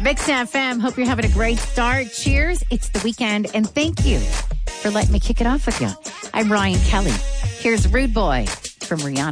Mix FM. Hope you're having a great start. Cheers. It's the weekend. And thank you for letting me kick it off with you. I'm Ryan Kelly. Here's Rude Boy from Rihanna.